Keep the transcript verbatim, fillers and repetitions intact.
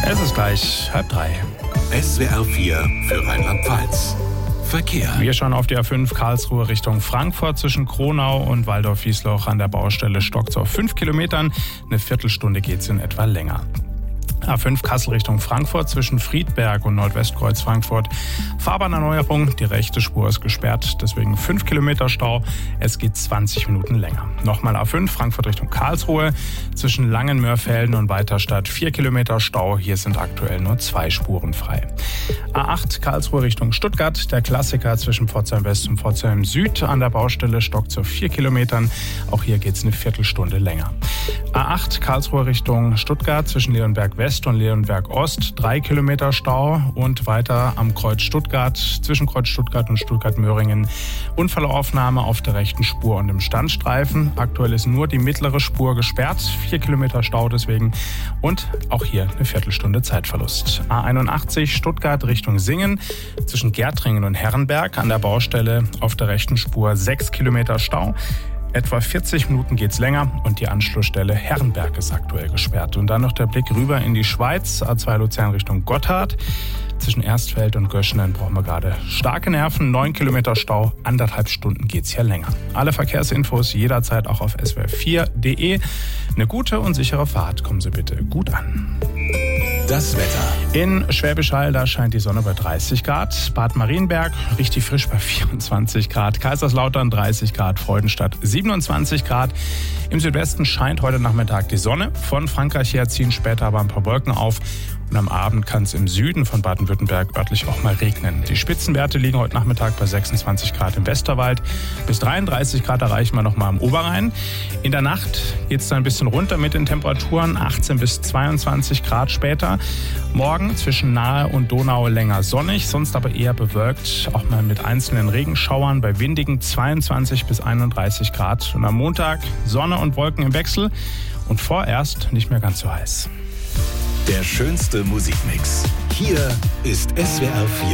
Es ist gleich halb drei. S W R vier für Rheinland-Pfalz. Verkehr. Wir schauen auf die A fünf Karlsruhe Richtung Frankfurt zwischen Kronau und Waldorf-Wiesloch an der Baustelle stockt auf fünf Kilometern. Eine Viertelstunde geht es in etwa länger. A fünf Kassel Richtung Frankfurt zwischen Friedberg und Nordwestkreuz Frankfurt. Fahrbahnerneuerung, die rechte Spur ist gesperrt, deswegen fünf Kilometer Stau. Es geht zwanzig Minuten länger. Nochmal A fünf Frankfurt Richtung Karlsruhe zwischen Langenmörfelden und Weiterstadt vier Kilometer Stau. Hier sind aktuell nur zwei Spuren frei. A acht Karlsruhe Richtung Stuttgart. Der Klassiker zwischen Pforzheim West und Pforzheim Süd an der Baustelle stockt zu vier Kilometern. Auch hier geht es eine Viertelstunde länger. A acht Karlsruhe Richtung Stuttgart zwischen Leonberg West und Leonberg Ost, drei Kilometer Stau und weiter am Kreuz Stuttgart, zwischen Kreuz Stuttgart und Stuttgart-Möhringen. Unfallaufnahme auf der rechten Spur und im Standstreifen. Aktuell ist nur die mittlere Spur gesperrt, vier Kilometer Stau deswegen und auch hier eine Viertelstunde Zeitverlust. A einundachtzig Stuttgart Richtung Singen, zwischen Gärtringen und Herrenberg an der Baustelle auf der rechten Spur sechs Kilometer Stau. Etwa vierzig Minuten geht's länger und die Anschlussstelle Herrenberg ist aktuell gesperrt. Und dann noch der Blick rüber in die Schweiz, A zwei Luzern Richtung Gotthard. Zwischen Erstfeld und Göschenen brauchen wir gerade starke Nerven, neun Kilometer Stau, anderthalb Stunden geht's hier länger. Alle Verkehrsinfos jederzeit auch auf S W R vier punkt de. Eine gute und sichere Fahrt, kommen Sie bitte gut an. Das Wetter. In Schwäbisch Hall, da scheint die Sonne bei dreißig Grad. Bad Marienberg richtig frisch bei vierundzwanzig Grad. Kaiserslautern dreißig Grad. Freudenstadt siebenundzwanzig Grad. Im Südwesten scheint heute Nachmittag die Sonne. Von Frankreich her ziehen später aber ein paar Wolken auf. Und am Abend kann es im Süden von Baden-Württemberg örtlich auch mal regnen. Die Spitzenwerte liegen heute Nachmittag bei sechsundzwanzig Grad im Westerwald. Bis dreiunddreißig Grad erreichen wir noch mal am Oberrhein. In der Nacht geht es dann ein bisschen runter mit den Temperaturen. achtzehn bis zweiundzwanzig Grad später. Morgen zwischen Nahe und Donau länger sonnig, sonst aber eher bewölkt. Auch mal mit einzelnen Regenschauern bei windigen zweiundzwanzig bis einunddreißig Grad. Und am Montag Sonne und Wolken im Wechsel und vorerst nicht mehr ganz so heiß. Der schönste Musikmix. Hier ist S W R vier.